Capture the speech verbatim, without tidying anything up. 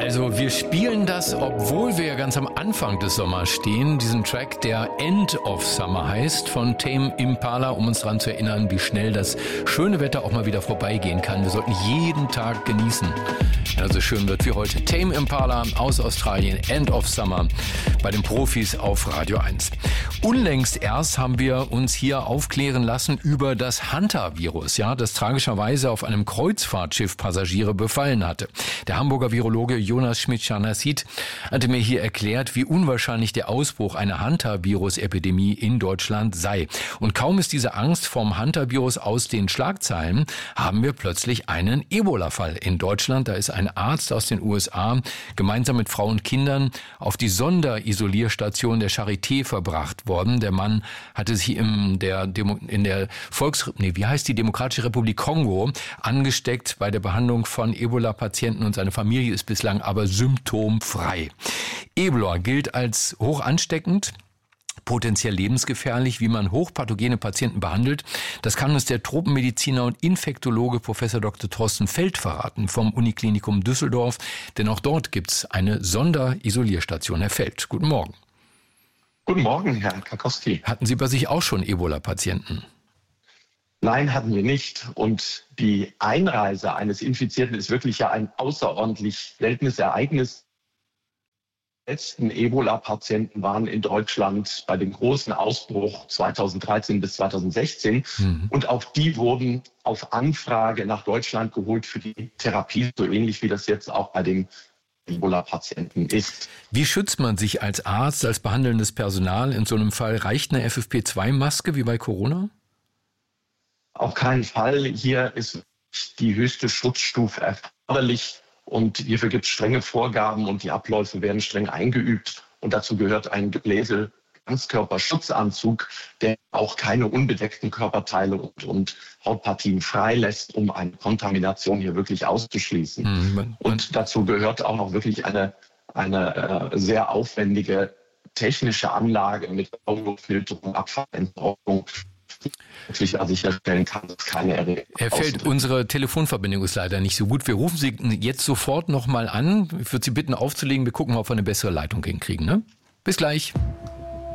Also wir spielen das, obwohl wir ganz am Anfang des Sommers stehen. Diesen Track, der End of Summer heißt, von Tame Impala, um uns daran zu erinnern, wie schnell das schöne Wetter auch mal wieder vorbeigehen kann. Wir sollten jeden Tag genießen, wenn er so schön wird wie heute. Tame Impala aus Australien, End of Summer, bei den Profis auf Radio eins. Unlängst erst haben wir uns hier aufklären lassen über das Hantavirus, ja, das tragischerweise auf einem Kreuzfahrtschiff Passagiere befallen hatte. Der Hamburger Virologe Jonas Schmidt-Scharnazit hatte mir hier erklärt, wie unwahrscheinlich der Ausbruch einer Hantavirus-Epidemie in Deutschland sei. Und kaum ist diese Angst vorm Hantavirus aus den Schlagzeilen, haben wir plötzlich einen Ebola-Fall in Deutschland. Da ist ein Arzt aus den U S A gemeinsam mit Frau und Kindern auf die Sonderisolierstation der Charité verbracht worden. Der Mann hatte sich in der, Demo, in der Volks, nee, wie heißt die Demokratische Republik Kongo angesteckt bei der Behandlung von Ebola-Patienten und seine Familie ist bislang aber symptomfrei. Ebola gilt als hoch ansteckend, potenziell lebensgefährlich, wie man hochpathogene Patienten behandelt. Das kann uns der Tropenmediziner und Infektologe Professor Doktor Thorsten Feld verraten vom Uniklinikum Düsseldorf, denn auch dort gibt es eine Sonderisolierstation. Herr Feld, guten Morgen. Guten Morgen, Herr Karkowski. Hatten Sie bei sich auch schon Ebola-Patienten? Nein, hatten wir nicht. Und die Einreise eines Infizierten ist wirklich ja ein außerordentlich seltenes Ereignis. Die letzten Ebola-Patienten waren in Deutschland bei dem großen Ausbruch zweitausenddreizehn bis zweitausendsechzehn. Mhm. Und auch die wurden auf Anfrage nach Deutschland geholt für die Therapie, so ähnlich wie das jetzt auch bei den Ebola-Patienten ist. Wie schützt man sich als Arzt, als behandelndes Personal in so einem Fall? Reicht eine F F P zwei Maske wie bei Corona? Auf keinen Fall. Hier ist die höchste Schutzstufe erforderlich und hierfür gibt es strenge Vorgaben und die Abläufe werden streng eingeübt. Und dazu gehört ein Gebläse-Ganzkörperschutzanzug, der auch keine unbedeckten Körperteile und, und Hautpartien freilässt, um eine Kontamination hier wirklich auszuschließen. Mhm. Und dazu gehört auch noch wirklich eine, eine äh, sehr aufwendige technische Anlage mit Filterung, Abfallentsorgung, sicherstellen kann, dass keine Erregung. Herr Feld, unsere Telefonverbindung ist leider nicht so gut. Wir rufen Sie jetzt sofort nochmal an. Ich würde Sie bitten aufzulegen. Wir gucken mal, ob wir eine bessere Leitung hinkriegen. Ne? Bis gleich.